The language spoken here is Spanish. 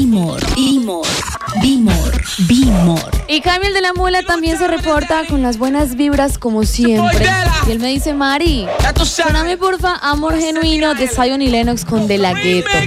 Bimor. Y Camil de la Mula también se reporta con las buenas vibras como siempre. Y él me dice, Mari, poname porfa Amor Genuino de Zion y Lennox con De La Ghetto.